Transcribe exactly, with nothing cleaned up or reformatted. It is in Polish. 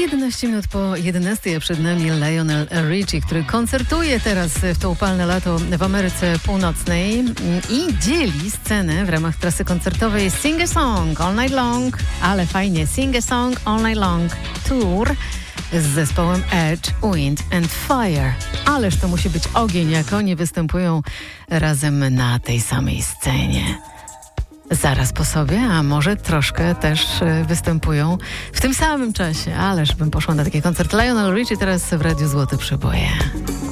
jedenaście minut po jedenastej, a przed nami Lionel Richie, który koncertuje teraz w to upalne lato w Ameryce Północnej i dzieli scenę w ramach trasy koncertowej Sing a Song All Night Long, ale fajnie, Sing a Song All Night Long Tour z zespołem Edge, Wind and Fire. Ależ to musi być ogień, jak oni występują razem na tej samej scenie. Zaraz po sobie, a może troszkę też występują w tym samym czasie. Ależ bym poszła na taki koncert. Lionel Richie teraz w Radiu Złote Przeboje.